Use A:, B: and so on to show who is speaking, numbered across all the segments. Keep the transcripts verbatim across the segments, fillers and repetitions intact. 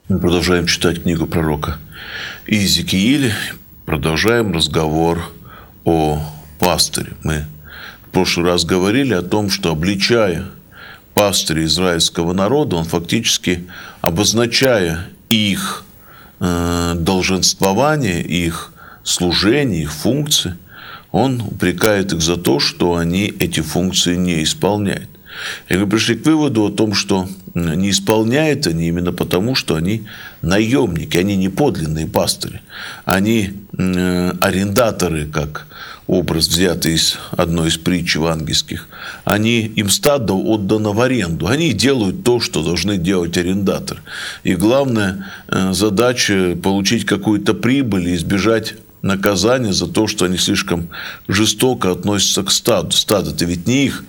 A: Мы продолжаем читать книгу пророка Иезекииля, продолжаем разговор о пастыре. Мы в прошлый раз говорили о том, что, обличая пастыря израильского народа, он фактически, обозначая их э, долженствование, их служение, их функции, он упрекает их за то, что они эти функции не исполняют. И мы пришли к выводу о том, что не исполняют они именно потому, что они наемники, они не подлинные пастыри. Они э, арендаторы, как образ, взятый из одной из притч евангельских. Они, им стадо отдано в аренду. Они делают то, что должны делать арендаторы. И главная э, задача – получить какую-то прибыль и избежать наказания за то, что они слишком жестоко относятся к стаду. Стадо-то ведь не их.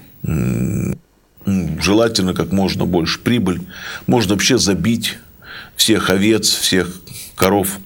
A: Желательно как можно больше прибыль. Можно вообще забить всех овец, всех коров,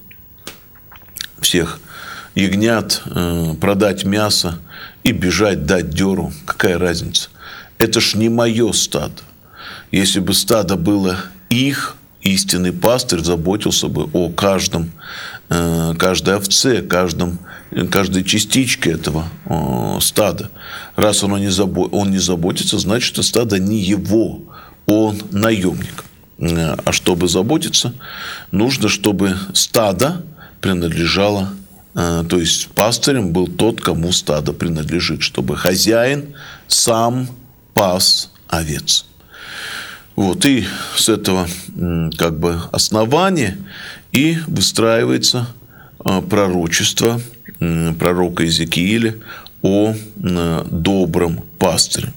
A: всех ягнят, продать мясо и бежать, дать дёру. Какая разница? Это ж не мое стадо. Если бы стадо было их, истинный пастырь заботился бы о каждом, каждой овце, каждом, каждой частичке этого стада. Раз он не, забо, он не заботится, значит, это стадо не его, он наемник. А чтобы заботиться, нужно, чтобы стадо принадлежало, то есть пастырем был тот, кому стадо принадлежит, чтобы хозяин сам пас овец. Вот, и с этого как бы основания и выстраивается пророчество пророка Иезекииля о добром пастыре.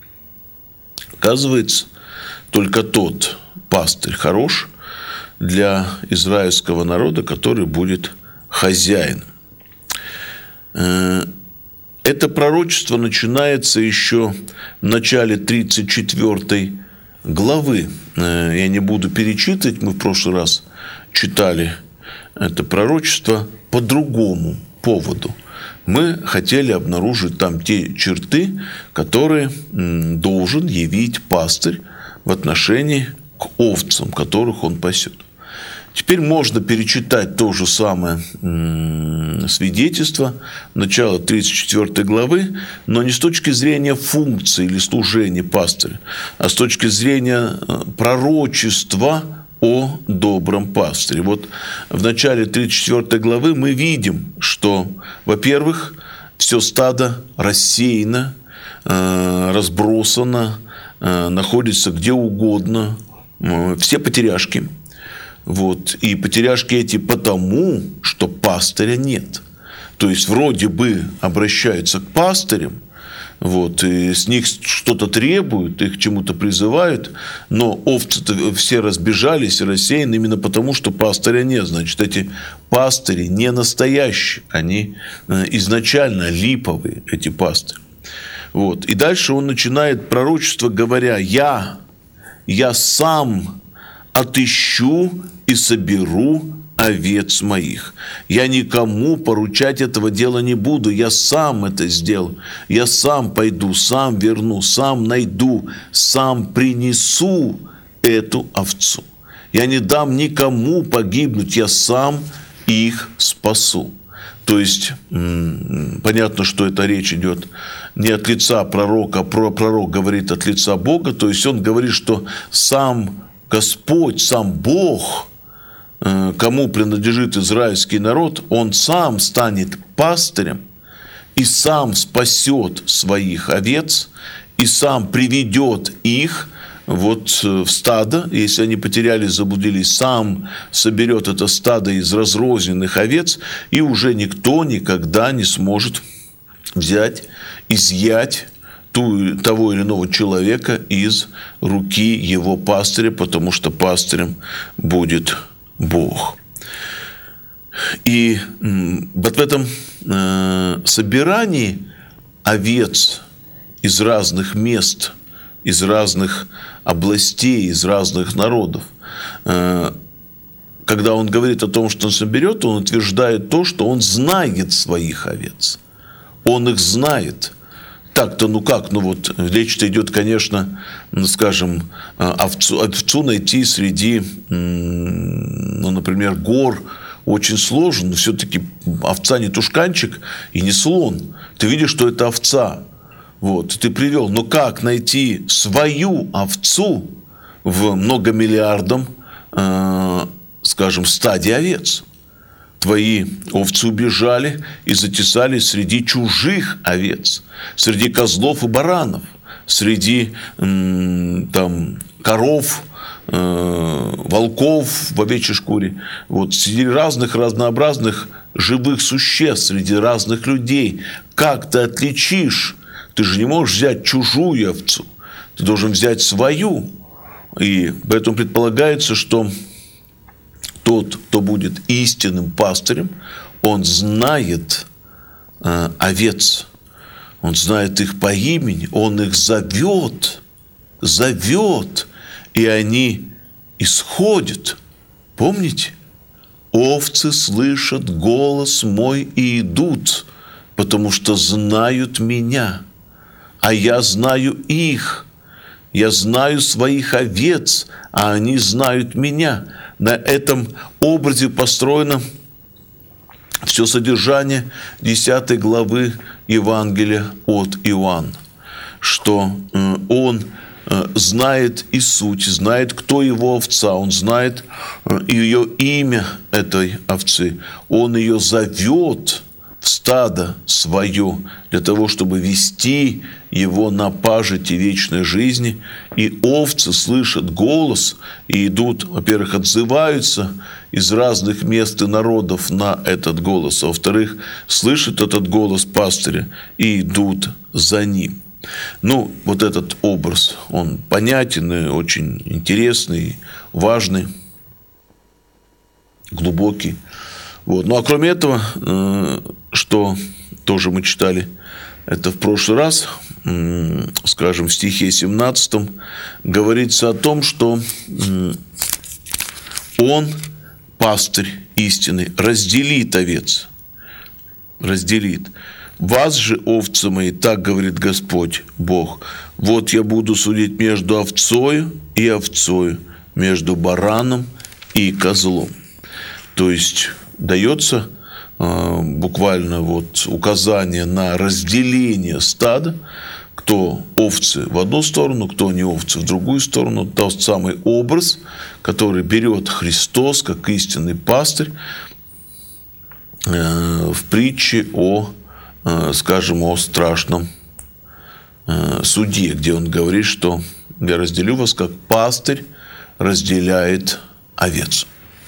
A: Оказывается, только тот пастырь хорош для израильского народа, который будет хозяином. Это пророчество начинается еще в начале тридцать четвёртой главы. Я не буду перечитывать, мы в прошлый раз читали это пророчество по другому поводу. Мы хотели обнаружить там те черты, которые должен явить пастырь в отношении к овцам, которых он пасет. Теперь можно перечитать то же самое свидетельство начала тридцать четвёртой главы, но не с точки зрения функции или служения пастыря, а с точки зрения пророчества о добром пастыре. Вот в начале тридцать четвёртой главы мы видим, что, во-первых, все стадо рассеяно, разбросано, находится где угодно, все потеряшки. Вот. И потеряшки эти потому, что пастыря нет. То есть, вроде бы обращаются к пастырям, вот, и с них что-то требуют, их к чему-то призывают, но овцы-то все разбежались и рассеяны именно потому, что пастыря нет. Значит, эти пастыри не настоящие, они изначально липовые, эти пастыри. Вот. И дальше он начинает пророчество, говоря: «Я, я сам отыщу и соберу овец моих. Я никому поручать этого дела не буду. Я сам это сделаю. Я сам пойду, сам верну, сам найду, сам принесу эту овцу. Я не дам никому погибнуть. Я сам их спасу». То есть, понятно, что эта речь идет не от лица пророка, а пророк говорит от лица Бога. То есть, он говорит, что сам Господь, сам Бог, кому принадлежит израильский народ, он сам станет пастырем и сам спасет своих овец, и сам приведет их вот в стадо, если они потерялись, заблудились, сам соберет это стадо из разрозненных овец, и уже никто никогда не сможет взять, изъять ту, того или иного человека из руки его пастыря, потому что пастырем будет Бог. И вот в этом собирании овец из разных мест, из разных областей, из разных народов, когда он говорит о том, что он соберет, он утверждает то, что он знает своих овец. Он их знает. так-то, ну как, ну вот речь-то идет, конечно, ну, скажем, овцу, овцу найти среди, ну, например, гор очень сложно, но все-таки овца не тушканчик и не слон. Ты видишь, что это овца. Вот, ты привел. Но как найти свою овцу в многомиллиардном, э, скажем, стаде овец? Твои овцы убежали и затесались среди чужих овец, среди козлов и баранов, среди э, там, коров, э, волков в овечьей шкуре, вот, среди разных разнообразных живых существ, среди разных людей. Как ты отличишь? Ты же не можешь взять чужую овцу, ты должен взять свою. И поэтому предполагается, что тот, кто будет истинным пастырем, он знает э, овец, он знает их по имени, он их зовет, зовет, и они исходят. Помните? Овцы слышат голос мой и идут, потому что знают меня, а я знаю их. Я знаю своих овец, а они знают меня. На этом образе построено все содержание десятой главы Евангелия от Иоанна, что он знает и суть, знает, кто его овца, он знает ее имя этой овцы, он ее зовет в стадо свое для того, чтобы вести его на пажити вечной жизни. И овцы слышат голос и идут, во-первых, отзываются из разных мест и народов на этот голос, а во-вторых, слышат этот голос пастыря и идут за ним. Ну, вот этот образ, он понятен и очень интересный, важный, глубокий. Вот. Ну, а кроме этого, что тоже мы читали это в прошлый раз, скажем, в стихе семнадцатом, говорится о том, что он, пастырь истинный, разделит овец, разделит. Вас же, овцы мои, так говорит Господь Бог, вот я буду судить между овцою и овцою, между бараном и козлом. То есть дается э, буквально вот указание на разделение стада, кто овцы в одну сторону, кто не овцы в другую сторону. Тот самый образ, который берет Христос как истинный пастырь э, в притче о, э, скажем, о страшном э, суде, где он говорит, что я разделю вас, как пастырь разделяет овец.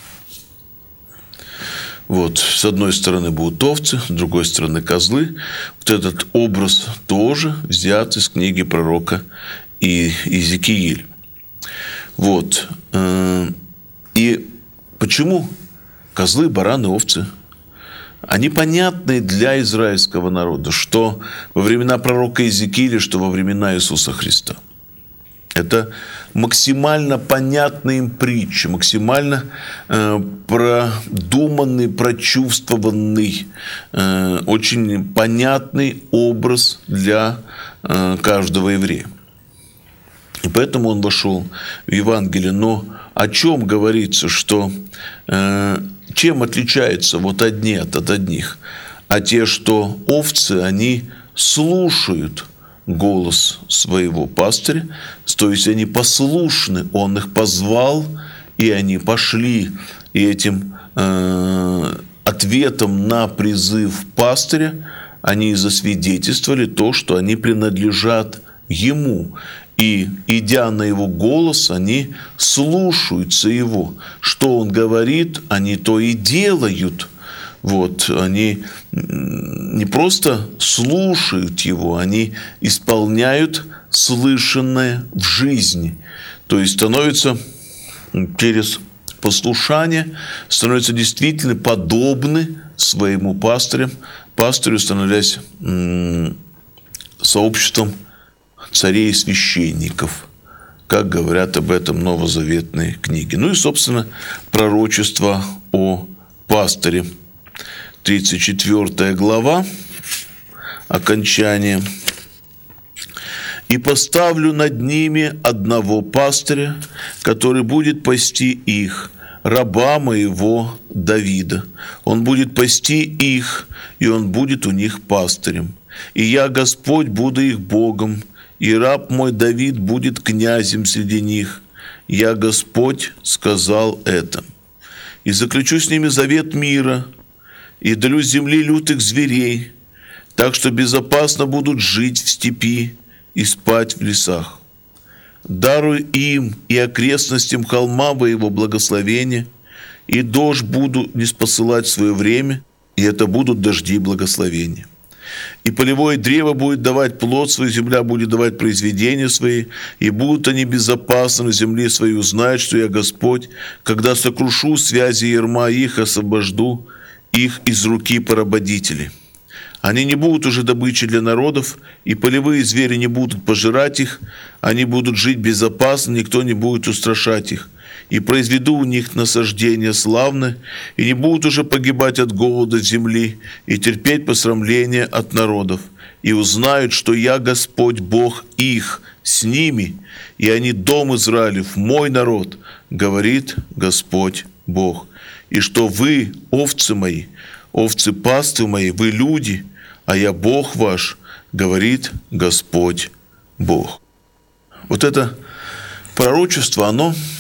A: Вот, с одной стороны будут овцы, с другой стороны козлы. Вот этот образ тоже взят из книги пророка Иезекииля. Вот. И почему козлы, бараны, овцы? Они понятны для израильского народа, что во времена пророка Иезекииля, что во времена Иисуса Христа. Это максимально понятный им притча, максимально э, продуманный, прочувствованный, э, очень понятный образ для э, каждого еврея. И поэтому он вошел в Евангелие. Но о чем говорится, что э, чем отличаются вот одни от, от одних? А те, что овцы, они слушают голос своего пастыря, то есть они послушны, он их позвал, и они пошли, и этим э, ответом на призыв пастыря они засвидетельствовали то, что они принадлежат ему, и, идя на его голос, они слушаются его, что он говорит, они то и делают. Вот, они не просто слушают его, они исполняют слышанное в жизни. То есть становятся через послушание, становятся действительно подобны своему пастырю, пастырю, становясь сообществом царей и священников, как говорят об этом новозаветные книги. Ну и, собственно, пророчество о пастыре. тридцать четвёртая глава, окончание, И поставлю над ними одного пастыря, который будет пасти их, раба моего Давида. Он будет пасти их, и он будет у них пастырем. И я, Господь, буду их Богом, и раб мой Давид будет князем среди них. Я, Господь, сказал это. И заключу с ними завет мира, и далю земли лютых зверей, так что безопасно будут жить в степи и спать в лесах. Даруй им и окрестностям холма моего благословения, и дождь буду ниспосылать в свое время, и это будут дожди благословения. И полевое древо будет давать плод свой, земля будет давать произведения свои, и будут они безопасны на земле своей, узнают, что я Господь, когда сокрушу связи ярма их, освобожду их из руки поработителей. Они не будут уже добычей для народов, и полевые звери не будут пожирать их, они будут жить безопасно, никто не будет устрашать их. И произведу у них насаждение славное, и не будут уже погибать от голода земли, и терпеть посрамление от народов. И узнают, что я Господь Бог их с ними, и они дом Израилев, мой народ, говорит Господь Бог. И что вы, овцы мои, овцы пасты мои, вы люди, а я Бог ваш, говорит Господь Бог. Вот это пророчество, оно